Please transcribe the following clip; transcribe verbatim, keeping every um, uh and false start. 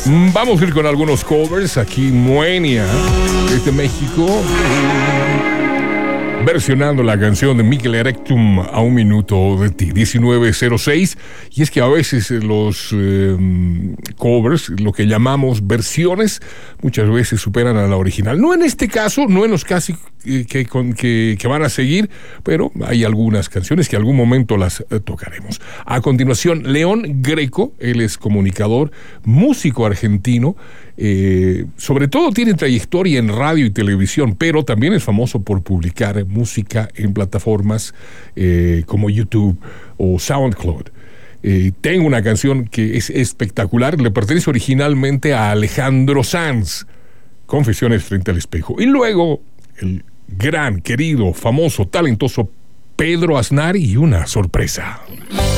Vamos a ir con algunos covers. Aquí Moenia, desde México, versionando la canción de Mikel Erectum, A un minuto de ti, diecinueve cero seis. Y es que a veces los eh, covers, lo que llamamos versiones, muchas veces superan a la original. No en este caso, no en los casi eh, que, con, que, que van a seguir, pero hay algunas canciones que algún momento las eh, tocaremos. A continuación, León Greco, él es comunicador, músico argentino. Eh, sobre todo tiene trayectoria en radio y televisión, pero también es famoso por publicar música en plataformas eh, como YouTube o SoundCloud. Eh, tengo una canción que es espectacular, le pertenece originalmente a Alejandro Sanz, Confesiones frente al espejo. Y luego el gran, querido, famoso, talentoso Pedro Aznar y una sorpresa.